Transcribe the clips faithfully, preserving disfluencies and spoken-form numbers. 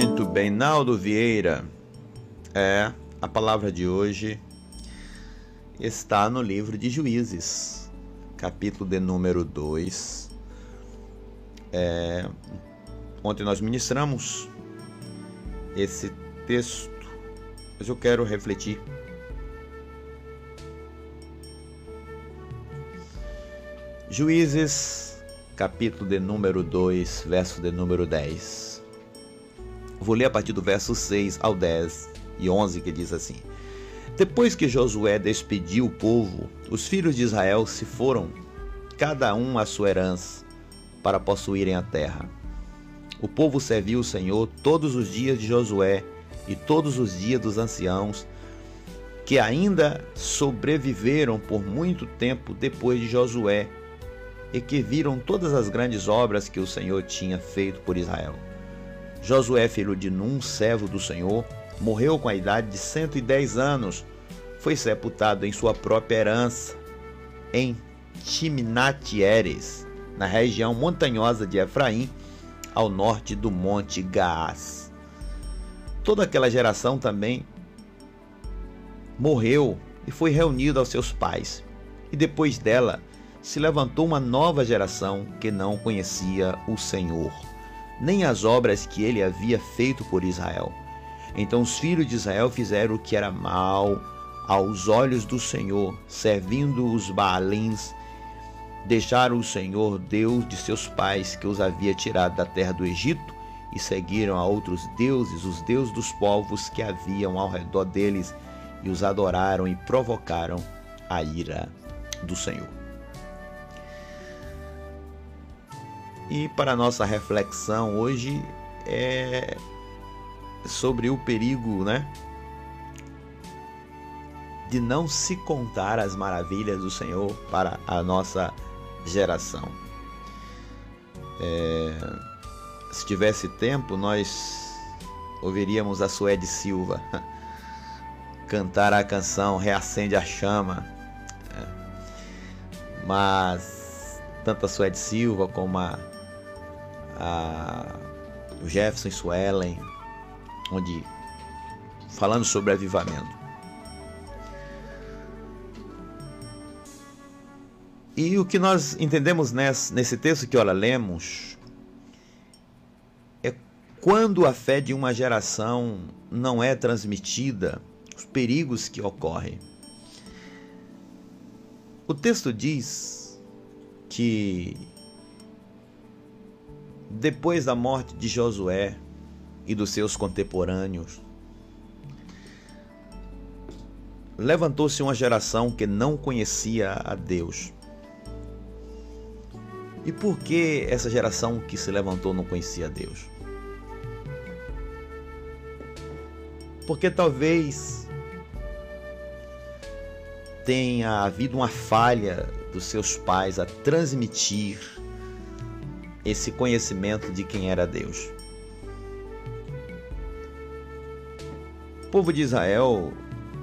Muito bem, Naldo Vieira. É, a palavra de hoje está no livro de Juízes, capítulo de número dois. É, ontem nós ministramos esse texto, mas eu quero refletir. Juízes, capítulo de número dois, verso de número dez. Vou ler a partir do verso seis ao dez e onze, que diz assim: Depois que Josué despediu o povo, os filhos de Israel se foram, cada um à sua herança, para possuírem a terra. O povo serviu o Senhor todos os dias de Josué e todos os dias dos anciãos, que ainda sobreviveram por muito tempo depois de Josué, e que viram todas as grandes obras que o Senhor tinha feito por Israel. Josué, filho de Num, servo do Senhor, morreu com a idade de cento e dez anos. Foi sepultado em sua própria herança, em Timnat-Heres, na região montanhosa de Efraim, ao norte do monte Gaás. Toda aquela geração também morreu e foi reunida aos seus pais. E depois dela se levantou uma nova geração que não conhecia o Senhor, nem as obras que ele havia feito por Israel. Então os filhos de Israel fizeram o que era mal aos olhos do Senhor, servindo os Baalins. Deixaram o Senhor, Deus de seus pais, que os havia tirado da terra do Egito, e seguiram a outros deuses, os deuses dos povos que haviam ao redor deles, e os adoraram e provocaram a ira do Senhor. E para a nossa reflexão hoje é sobre o perigo, né, de não se contar as maravilhas do Senhor para a nossa geração. É, se tivesse tempo, nós ouviríamos a Suede Silva cantar a canção Reacende a Chama. É, mas tanto a Suede Silva como a A, o Jefferson Suelen, onde falando sobre avivamento. E o que nós entendemos nesse, nesse texto que ora lemos é quando a fé de uma geração não é transmitida, os perigos que ocorrem. O texto diz que depois da morte de Josué e dos seus contemporâneos, levantou-se uma geração que não conhecia a Deus. E por que essa geração que se levantou não conhecia a Deus? Porque talvez tenha havido uma falha dos seus pais a transmitir esse conhecimento de quem era Deus. O povo de Israel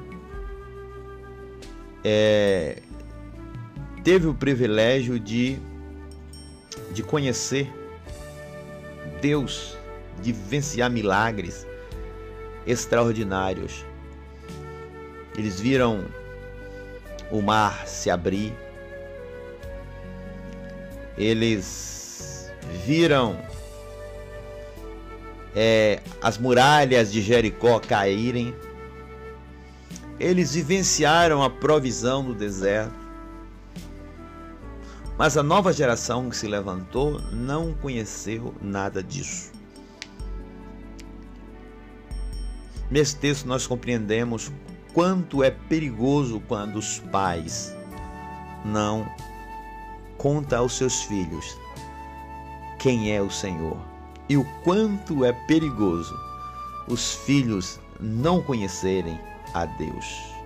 é, teve o privilégio de, de conhecer Deus, de vivenciar milagres extraordinários. Eles viram o mar se abrir, eles viram é, as muralhas de Jericó caírem, eles vivenciaram a provisão no deserto. Mas a nova geração que se levantou não conheceu nada disso. Nesse texto nós compreendemos quanto é perigoso quando os pais não contam aos seus filhos quem é o Senhor, e o quanto é perigoso os filhos não conhecerem a Deus.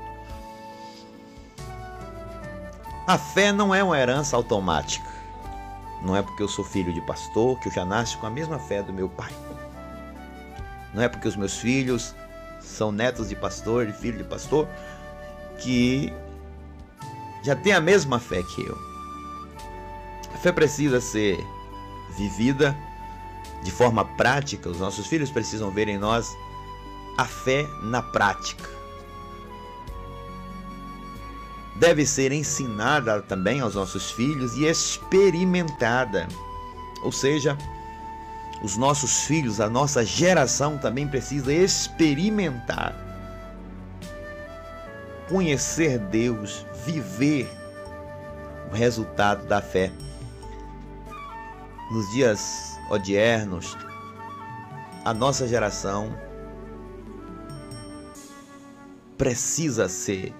A fé não é uma herança automática. Não é porque eu sou filho de pastor que eu já nasço com a mesma fé do meu pai. Não é porque os meus filhos são netos de pastor e filho de pastor que já tem a mesma fé que eu. A fé precisa ser vivida, de forma prática. Os nossos filhos precisam ver em nós a fé na prática. Deve ser ensinada também aos nossos filhos e experimentada. Ou seja, os nossos filhos, a nossa geração também precisa experimentar, conhecer Deus, viver o resultado da fé. Nos dias odiernos, a nossa geração precisa ser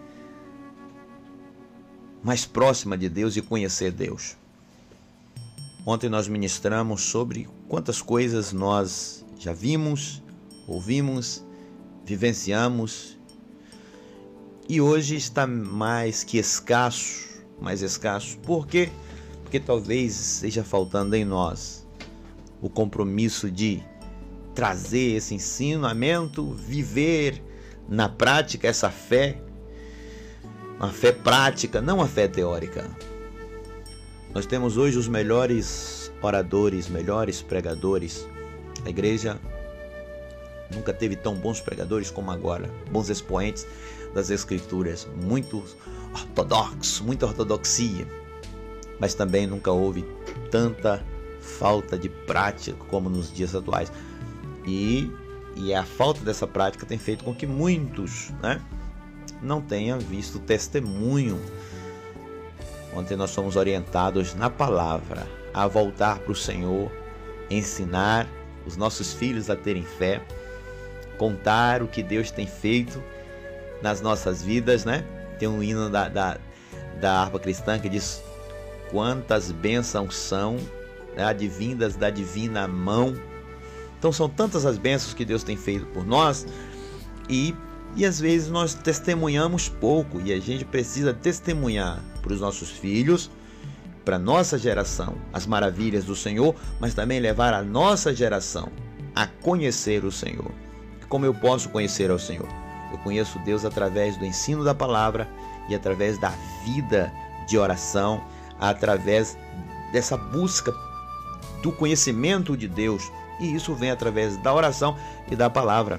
mais próxima de Deus e conhecer Deus. Ontem nós ministramos sobre quantas coisas nós já vimos, ouvimos, vivenciamos, e hoje está mais que escasso, mais escasso. Por quê? Porque talvez esteja faltando em nós o compromisso de trazer esse ensinamento, viver na prática essa fé, uma fé prática, não a fé teórica. Nós temos hoje os melhores oradores, melhores pregadores. A igreja nunca teve tão bons pregadores como agora, bons expoentes das Escrituras, muito ortodoxo, muita ortodoxia, mas também nunca houve tanta falta de prática como nos dias atuais. E, e a falta dessa prática tem feito com que muitos, né, não tenham visto testemunho. Ontem nós fomos orientados na palavra a voltar para o Senhor, ensinar os nossos filhos a terem fé, contar o que Deus tem feito nas nossas vidas, né? Tem um hino da, da, da harpa cristã que diz: quantas bênçãos são, né, advindas da divina mão. Então são tantas as bênçãos que Deus tem feito por nós, e, e às vezes nós testemunhamos pouco, e a gente precisa testemunhar para os nossos filhos, para a nossa geração, as maravilhas do Senhor, mas também levar a nossa geração a conhecer o Senhor. Como eu posso conhecer ao Senhor? Eu conheço Deus através do ensino da palavra e através da vida de oração, através dessa busca do conhecimento de Deus, e isso vem através da oração e da palavra.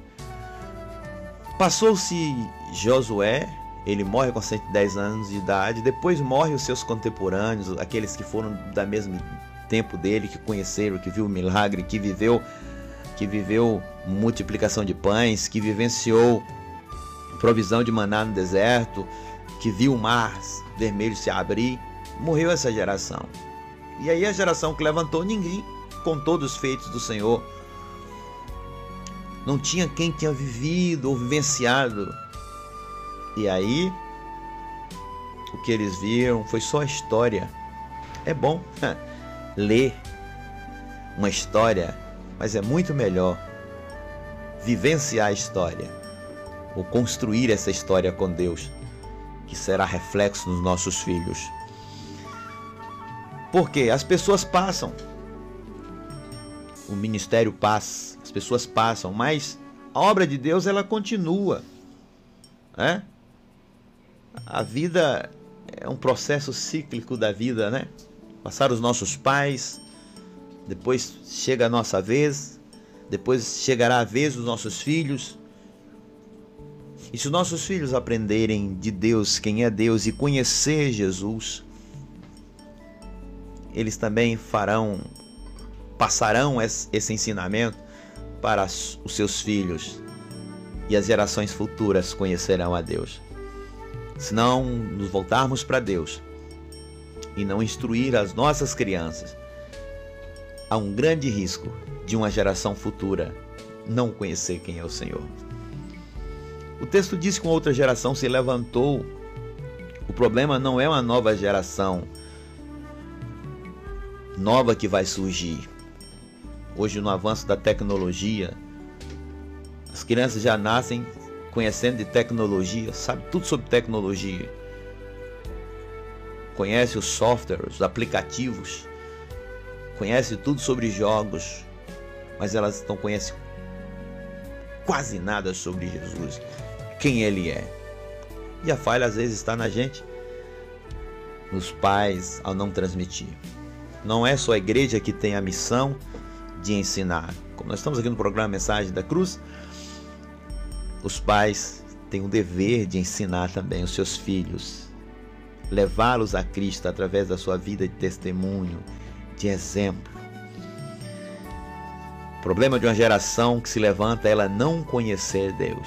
Passou-se Josué, ele morre com cento e dez anos de idade, depois morrem os seus contemporâneos, aqueles que foram da mesmo tempo dele, que conheceram, que viu o milagre, que viveu, que viveu multiplicação de pães, que vivenciou provisão de maná no deserto, que viu o mar vermelho se abrir. Morreu essa geração. E aí a geração que levantou, ninguém contou dos feitos do Senhor. Não tinha quem tinha vivido ou vivenciado. E aí, o que eles viram foi só a história. É bom ler uma história, mas é muito melhor vivenciar a história, ou construir essa história com Deus, que será reflexo nos nossos filhos. Porque as pessoas passam, o ministério passa, as pessoas passam, mas a obra de Deus, ela continua, né? A vida é um processo cíclico da vida, né? Passaram os nossos pais, depois chega a nossa vez, depois chegará a vez dos nossos filhos. E se os nossos filhos aprenderem de Deus, quem é Deus, e conhecer Jesus, eles também farão, passarão esse ensinamento para os seus filhos, e as gerações futuras conhecerão a Deus. Se não nos voltarmos para Deus e não instruir as nossas crianças, há um grande risco de uma geração futura não conhecer quem é o Senhor. O texto diz que uma outra geração se levantou. O problema não é uma nova geração nova que vai surgir. Hoje, no avanço da tecnologia, as crianças já nascem conhecendo de tecnologia, sabe tudo sobre tecnologia. Conhece os softwares, os aplicativos, conhece tudo sobre jogos, mas elas não conhecem quase nada sobre Jesus, quem Ele é. E a falha às vezes está na gente, nos pais, ao não transmitir. Não é só a igreja que tem a missão de ensinar. Como nós estamos aqui no programa Mensagem da Cruz, os pais têm o dever de ensinar também os seus filhos, levá-los a Cristo através da sua vida de testemunho, de exemplo. O problema de uma geração que se levanta é ela não conhecer Deus.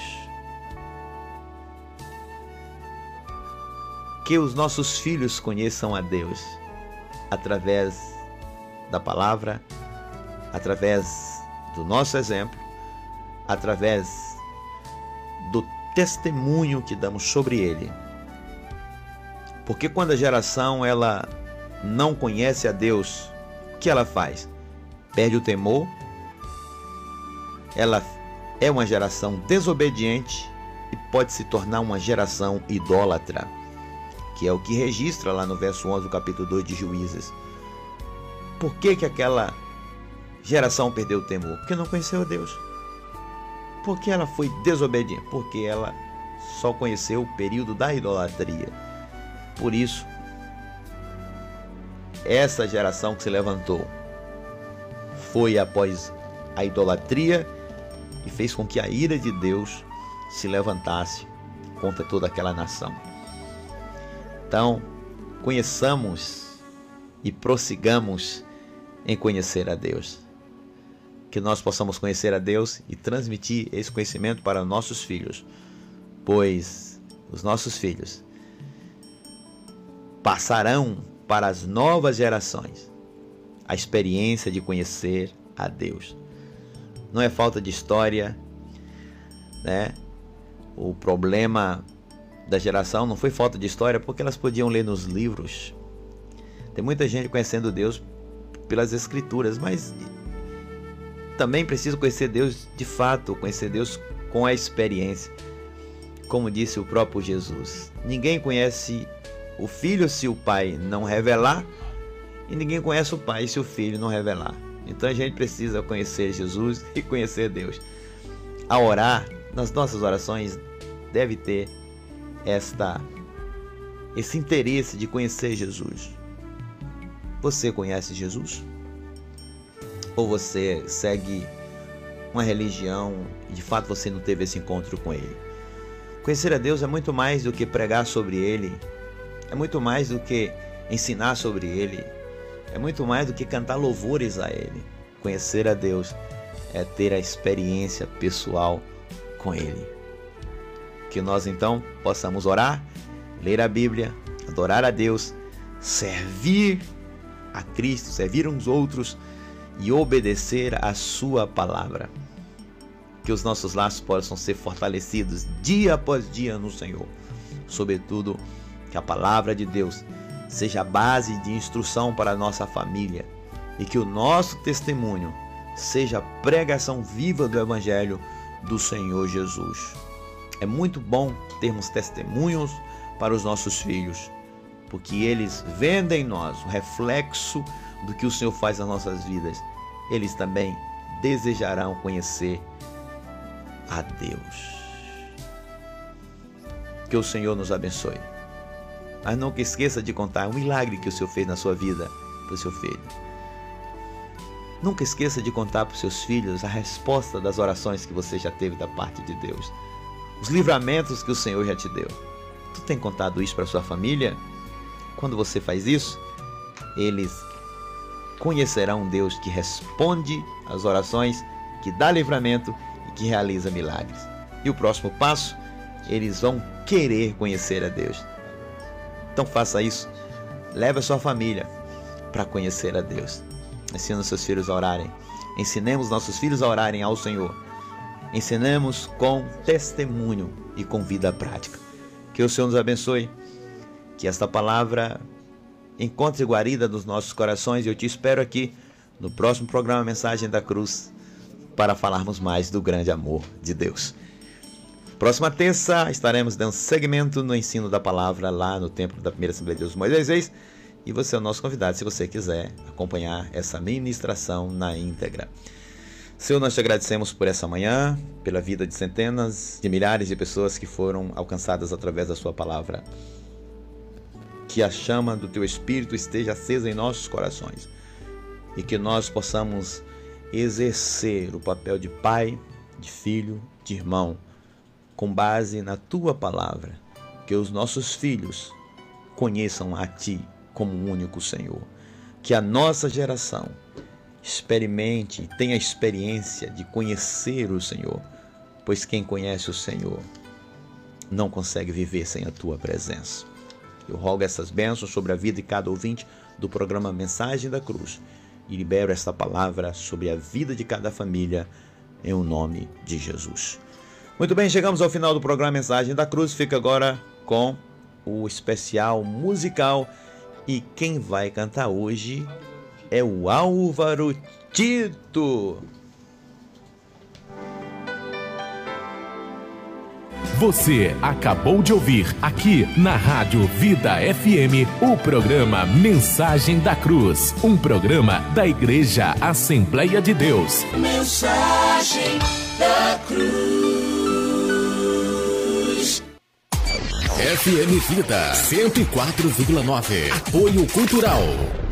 Que os nossos filhos conheçam a Deus através da palavra, através do nosso exemplo, através do testemunho que damos sobre Ele. Porque quando a geração ela não conhece a Deus, o que ela faz? Perde o temor, ela é uma geração desobediente e pode se tornar uma geração idólatra, que é o que registra lá no verso onze do capítulo dois de Juízes. Por que que aquela geração perdeu o temor? Porque não conheceu a Deus. Porque ela foi desobediente? Porque ela só conheceu o período da idolatria. Por isso, essa geração que se levantou foi após a idolatria e fez com que a ira de Deus se levantasse contra toda aquela nação. Então, conheçamos e prossigamos em conhecer a Deus. Que nós possamos conhecer a Deus e transmitir esse conhecimento para nossos filhos, pois os nossos filhos passarão para as novas gerações a experiência de conhecer a Deus. Não é falta de história, né? O problema da geração não foi falta de história, porque elas podiam ler nos livros. Tem muita gente conhecendo Deus pelas escrituras, mas também precisa conhecer Deus de fato, conhecer Deus com a experiência. Como disse o próprio Jesus, ninguém conhece o Filho se o Pai não revelar, e ninguém conhece o Pai se o Filho não revelar. Então a gente precisa conhecer Jesus e conhecer Deus. A orar, nas nossas orações, deve ter esta, esse interesse de conhecer Jesus. Você conhece Jesus? Ou você segue uma religião e de fato você não teve esse encontro com Ele? Conhecer a Deus é muito mais do que pregar sobre Ele, é muito mais do que ensinar sobre Ele, é muito mais do que cantar louvores a Ele. Conhecer a Deus é ter a experiência pessoal com Ele. Que nós então possamos orar, ler a Bíblia, adorar a Deus, servir a Cristo, servir uns outros e obedecer a sua palavra. Que os nossos laços possam ser fortalecidos dia após dia no Senhor. Sobretudo, que a palavra de Deus seja a base de instrução para a nossa família e que o nosso testemunho seja a pregação viva do Evangelho do Senhor Jesus. É muito bom termos testemunhos para os nossos filhos, porque eles vendo em nós o reflexo do que o Senhor faz nas nossas vidas. Eles também desejarão conhecer a Deus. Que o Senhor nos abençoe. Mas nunca esqueça de contar o milagre que o Senhor fez na sua vida para o seu filho. Nunca esqueça de contar para os seus filhos a resposta das orações que você já teve da parte de Deus. Os livramentos que o Senhor já te deu. Tu tem contado isso para sua família? Quando você faz isso, eles conhecerão um Deus que responde às orações, que dá livramento e que realiza milagres. E o próximo passo, eles vão querer conhecer a Deus. Então faça isso. Leve a sua família para conhecer a Deus. Ensina os seus filhos a orarem. Ensinemos nossos filhos a orarem ao Senhor. Ensinemos com testemunho e com vida prática. Que o Senhor nos abençoe. Que esta palavra encontre guarida nos nossos corações. E eu te espero aqui no próximo programa Mensagem da Cruz para falarmos mais do grande amor de Deus. Próxima terça estaremos dando segmento no ensino da palavra lá no templo da primeira Assembleia de Deus Moisés. E você é o nosso convidado se você quiser acompanhar essa ministração na íntegra. Senhor, nós te agradecemos por essa manhã, pela vida de centenas de milhares de pessoas que foram alcançadas através da sua palavra. Que a chama do teu Espírito esteja acesa em nossos corações e que nós possamos exercer o papel de pai, de filho, de irmão, com base na tua palavra, que os nossos filhos conheçam a ti como o único Senhor, que a nossa geração experimente e tenha experiência de conhecer o Senhor, pois quem conhece o Senhor não consegue viver sem a tua presença. Eu rogo essas bênçãos sobre a vida de cada ouvinte do programa Mensagem da Cruz e libero esta palavra sobre a vida de cada família em o nome de Jesus. Muito bem, chegamos ao final do programa Mensagem da Cruz. Fica agora com o especial musical e quem vai cantar hoje é o Álvaro Tito. Você acabou de ouvir aqui na Rádio Vida F M o programa Mensagem da Cruz, um programa da Igreja Assembleia de Deus. Mensagem da Cruz. F M Vida cento e quatro vírgula nove. Apoio Cultural.